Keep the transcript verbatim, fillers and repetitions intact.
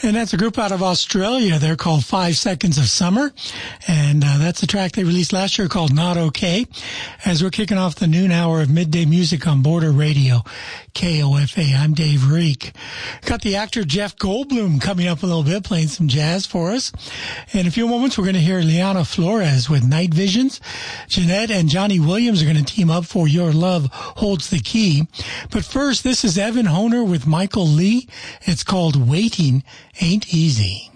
And that's a group out of Australia. They're called Five Seconds of Summer. And uh, that's a track they released last year called Not Okay. As we're kicking off the noon hour of midday music on Border Radio, K O F A. I'm Dave Reek. Got the actor Jeff Goldblum coming up a little bit, playing some jazz for us. In a few moments, we're going to hear Liana Flores with Night Visions. Jeanette and Johnny Williams are going to team up for Your Love Holds the Key. But first, this is Evan Honer with Michael Lee. It's called Waiting Ain't Easy.